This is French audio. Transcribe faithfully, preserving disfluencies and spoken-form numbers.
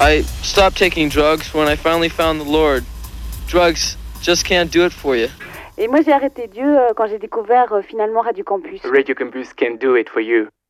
I stopped taking drugs when I finally found the Lord. Drugs just can't do it for you. Et moi j'ai arrêté Dieu euh, quand j'ai découvert euh, finalement Radio Campus. Radio Campus can do it for you.